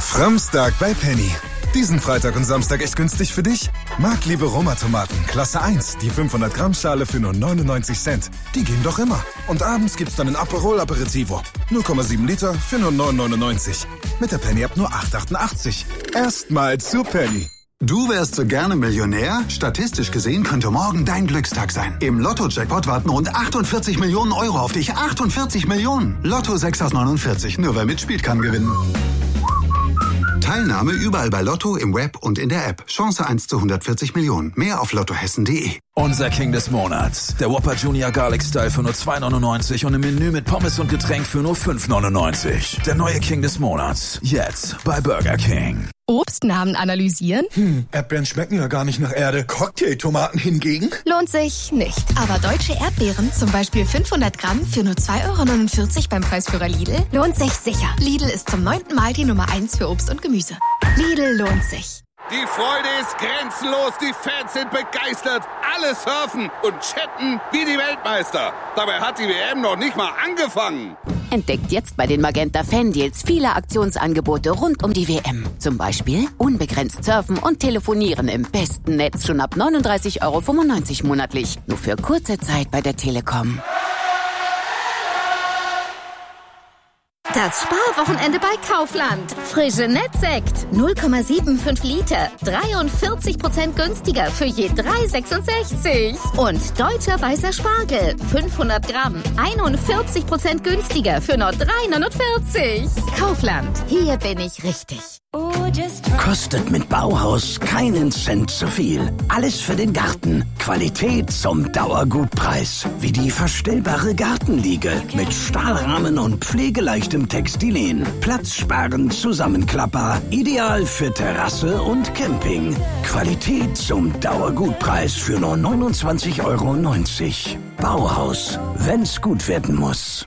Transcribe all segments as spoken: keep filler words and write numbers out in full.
Framstag bei Penny. Diesen Freitag und Samstag echt günstig für dich? Markliebe Roma-Tomaten, Klasse eins, die fünfhundert Gramm Schale für nur neunundneunzig Cent. Die gehen doch immer. Und abends gibt's dann ein Aperol Aperitivo. null Komma sieben Liter für nur neun neunundneunzig. Mit der Penny-App nur acht achtundachtzig. Erstmal zu Penny. Du wärst so gerne Millionär? Statistisch gesehen könnte morgen dein Glückstag sein. Im Lotto-Jackpot warten rund achtundvierzig Millionen Euro auf dich. achtundvierzig Millionen! Lotto sechs aus neunundvierzig. Nur wer mitspielt, kann gewinnen. Teilnahme überall bei Lotto, im Web und in der App. Chance eins zu hundertvierzig Millionen. Mehr auf lottohessen punkt de. Unser King des Monats. Der Whopper Junior Garlic Style für nur zwei neunundneunzig und im Menü mit Pommes und Getränk für nur fünf neunundneunzig. Der neue King des Monats. Jetzt bei Burger King. Obstnamen analysieren? Hm, Erdbeeren schmecken ja gar nicht nach Erde. Cocktailtomaten hingegen? Lohnt sich nicht. Aber deutsche Erdbeeren, zum Beispiel fünfhundert Gramm für nur zwei Euro neunundvierzig beim Preisführer Lidl, lohnt sich sicher. Lidl ist zum neunten Mal die Nummer eins für Obst und Gemüse. Lidl lohnt sich. Die Freude ist grenzenlos, die Fans sind begeistert, alle surfen und chatten wie die Weltmeister. Dabei hat die W M noch nicht mal angefangen. Entdeckt jetzt bei den Magenta Fan Deals viele Aktionsangebote rund um die W M. Zum Beispiel unbegrenzt surfen und telefonieren im besten Netz schon ab neununddreißig Euro fünfundneunzig monatlich. Nur für kurze Zeit bei der Telekom. Das Sparwochenende bei Kaufland. Frische Nettsekt. null Komma fünfundsiebzig Liter. dreiundvierzig Prozent günstiger für je drei Euro sechsundsechzig. Und deutscher weißer Spargel. fünfhundert Gramm. einundvierzig Prozent günstiger für nur drei Euro neunundvierzig. Kaufland. Hier bin ich richtig. Kostet mit Bauhaus keinen Cent zu viel. Alles für den Garten. Qualität zum Dauergutpreis. Wie die verstellbare Gartenliege mit Stahlrahmen und pflegeleichtem Textilien. Platzsparend Zusammenklapper. Ideal für Terrasse und Camping. Qualität zum Dauergutpreis für nur neunundzwanzig Euro neunzig. Bauhaus. Wenn's gut werden muss.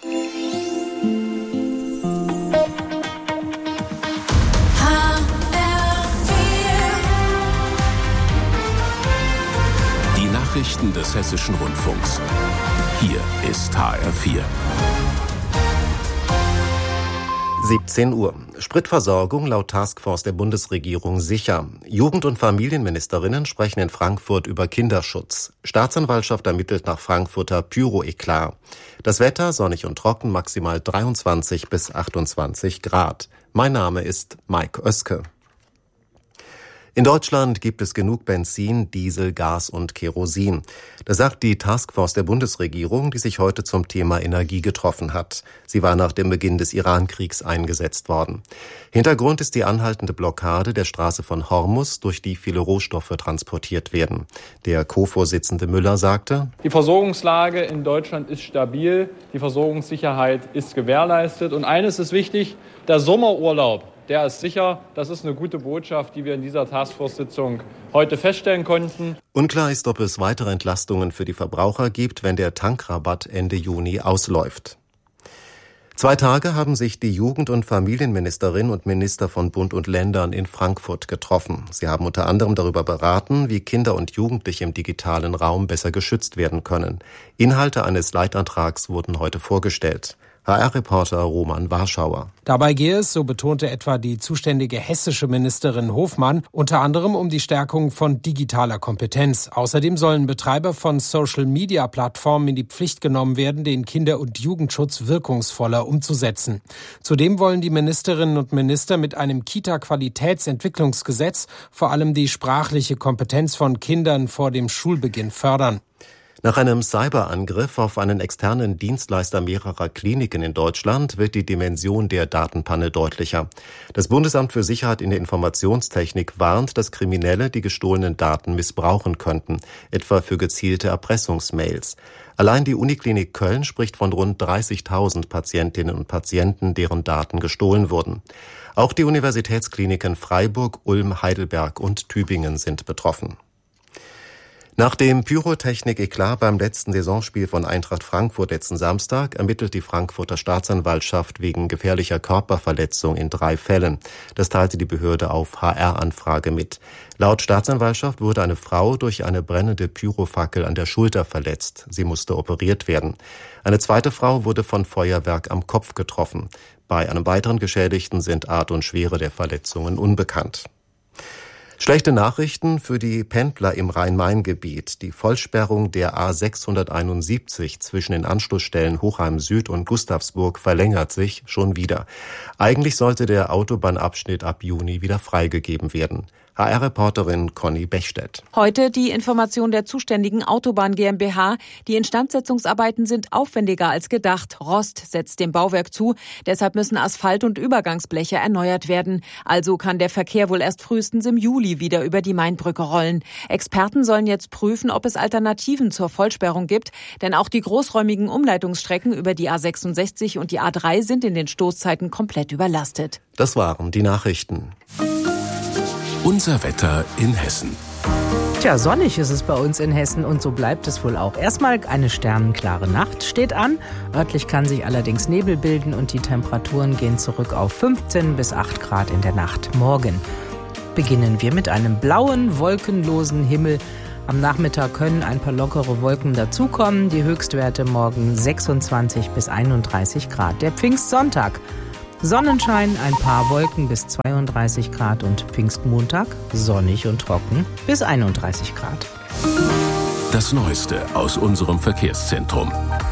Nachrichten des Hessischen Rundfunks. Hier ist H R vier. siebzehn Uhr. Spritversorgung laut Taskforce der Bundesregierung sicher. Jugend- und Familienministerinnen sprechen in Frankfurt über Kinderschutz. Staatsanwaltschaft ermittelt nach Frankfurter Pyro-Eklat. Das Wetter sonnig und trocken, maximal dreiundzwanzig bis achtundzwanzig Grad. Mein Name ist Mike Oeske. In Deutschland gibt es genug Benzin, Diesel, Gas und Kerosin. Das sagt die Taskforce der Bundesregierung, die sich heute zum Thema Energie getroffen hat. Sie war nach dem Beginn des Iran-Kriegs eingesetzt worden. Hintergrund ist die anhaltende Blockade der Straße von Hormuz, durch die viele Rohstoffe transportiert werden. Der Co-Vorsitzende Müller sagte: Die Versorgungslage in Deutschland ist stabil, die Versorgungssicherheit ist gewährleistet. Und eines ist wichtig, der Sommerurlaub, der ist sicher. Das ist eine gute Botschaft, die wir in dieser Taskforce-Sitzung heute feststellen konnten. Unklar ist, ob es weitere Entlastungen für die Verbraucher gibt, wenn der Tankrabatt Ende Juni ausläuft. Zwei Tage haben sich die Jugend- und Familienministerin und Minister von Bund und Ländern in Frankfurt getroffen. Sie haben unter anderem darüber beraten, wie Kinder und Jugendliche im digitalen Raum besser geschützt werden können. Inhalte eines Leitantrags wurden heute vorgestellt. H R-Reporter Roman Warschauer. Dabei gehe es, so betonte etwa die zuständige hessische Ministerin Hofmann, unter anderem um die Stärkung von digitaler Kompetenz. Außerdem sollen Betreiber von Social-Media-Plattformen in die Pflicht genommen werden, den Kinder- und Jugendschutz wirkungsvoller umzusetzen. Zudem wollen die Ministerinnen und Minister mit einem Kita-Qualitätsentwicklungsgesetz vor allem die sprachliche Kompetenz von Kindern vor dem Schulbeginn fördern. Nach einem Cyberangriff auf einen externen Dienstleister mehrerer Kliniken in Deutschland wird die Dimension der Datenpanne deutlicher. Das Bundesamt für Sicherheit in der Informationstechnik warnt, dass Kriminelle die gestohlenen Daten missbrauchen könnten, etwa für gezielte Erpressungsmails. Allein die Uniklinik Köln spricht von rund dreißigtausend Patientinnen und Patienten, deren Daten gestohlen wurden. Auch die Universitätskliniken Freiburg, Ulm, Heidelberg und Tübingen sind betroffen. Nach dem Pyrotechnik-Eklat beim letzten Saisonspiel von Eintracht Frankfurt letzten Samstag ermittelt die Frankfurter Staatsanwaltschaft wegen gefährlicher Körperverletzung in drei Fällen. Das teilte die Behörde auf H R-Anfrage mit. Laut Staatsanwaltschaft wurde eine Frau durch eine brennende Pyrofackel an der Schulter verletzt. Sie musste operiert werden. Eine zweite Frau wurde von Feuerwerk am Kopf getroffen. Bei einem weiteren Geschädigten sind Art und Schwere der Verletzungen unbekannt. Schlechte Nachrichten für die Pendler im Rhein-Main-Gebiet. Die Vollsperrung der A sechshunderteinundsiebzig zwischen den Anschlussstellen Hochheim Süd und Gustavsburg verlängert sich schon wieder. Eigentlich sollte der Autobahnabschnitt ab Juni wieder freigegeben werden. H R-Reporterin Conny Bechstedt. Heute die Information der zuständigen Autobahn GmbH. Die Instandsetzungsarbeiten sind aufwendiger als gedacht. Rost setzt dem Bauwerk zu. Deshalb müssen Asphalt und Übergangsbleche erneuert werden. Also kann der Verkehr wohl erst frühestens im Juli wieder über die Mainbrücke rollen. Experten sollen jetzt prüfen, ob es Alternativen zur Vollsperrung gibt. Denn auch die großräumigen Umleitungsstrecken über die A sechsundsechzig und die A drei sind in den Stoßzeiten komplett überlastet. Das waren die Nachrichten. Unser Wetter in Hessen. Tja, sonnig ist es bei uns in Hessen und so bleibt es wohl auch. Erstmal eine sternenklare Nacht steht an. Örtlich kann sich allerdings Nebel bilden und die Temperaturen gehen zurück auf fünfzehn bis acht Grad in der Nacht. Morgen beginnen wir mit einem blauen, wolkenlosen Himmel. Am Nachmittag können ein paar lockere Wolken dazukommen. Die Höchstwerte morgen sechsundzwanzig bis einunddreißig Grad. Der Pfingstsonntag. Sonnenschein, ein paar Wolken bis zweiunddreißig Grad und Pfingstmontag sonnig und trocken bis einunddreißig Grad. Das Neueste aus unserem Verkehrszentrum.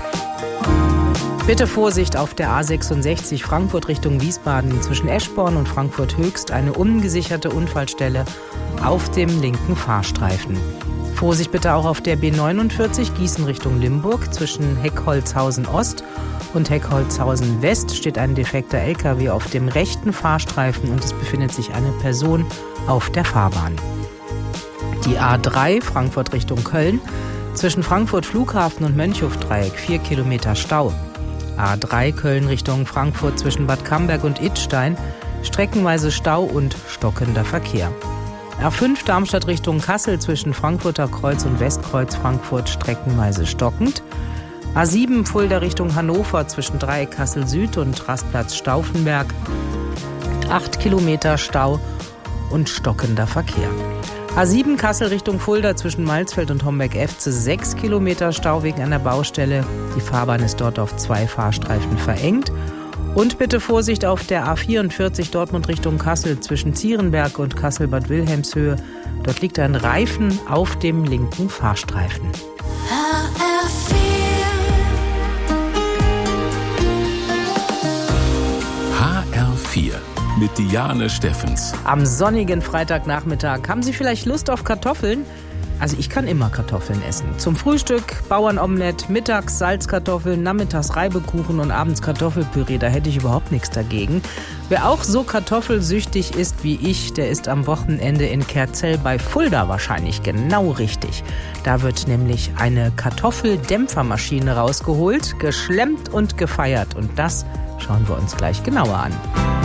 Bitte Vorsicht auf der A sechsundsechzig Frankfurt Richtung Wiesbaden zwischen Eschborn und Frankfurt Höchst eine ungesicherte Unfallstelle auf dem linken Fahrstreifen. Vorsicht bitte auch auf der B neunundvierzig Gießen Richtung Limburg zwischen Heckholzhausen Ost und Heckholzhausen West steht ein defekter L K W auf dem rechten Fahrstreifen und es befindet sich eine Person auf der Fahrbahn. Die A drei Frankfurt Richtung Köln zwischen Frankfurt Flughafen und Mönchhofdreieck vier Kilometer Stau. A drei Köln Richtung Frankfurt zwischen Bad Camberg und Idstein streckenweise Stau und stockender Verkehr. A fünf Darmstadt Richtung Kassel zwischen Frankfurter Kreuz und Westkreuz Frankfurt streckenweise stockend. A sieben Fulda Richtung Hannover zwischen Dreieck Kassel Süd und Rastplatz Stauffenberg. acht Kilometer Stau und stockender Verkehr. A sieben Kassel Richtung Fulda zwischen Malzfeld und Homberg-Efze sechs Kilometer Stau wegen einer Baustelle. Die Fahrbahn ist dort auf zwei Fahrstreifen verengt. Und bitte Vorsicht auf der A vierundvierzig Dortmund Richtung Kassel zwischen Zierenberg und Kassel-Bad Wilhelmshöhe. Dort liegt ein Reifen auf dem linken Fahrstreifen. H R vier mit Diane Steffens. Am sonnigen Freitagnachmittag haben Sie vielleicht Lust auf Kartoffeln? Also ich kann immer Kartoffeln essen. Zum Frühstück Bauernomelett, mittags Salzkartoffeln, nachmittags Reibekuchen und abends Kartoffelpüree. Da hätte ich überhaupt nichts dagegen. Wer auch so kartoffelsüchtig ist wie ich, der ist am Wochenende in Kerzell bei Fulda wahrscheinlich genau richtig. Da wird nämlich eine Kartoffeldämpfermaschine rausgeholt, geschlemmt und gefeiert. Und das schauen wir uns gleich genauer an.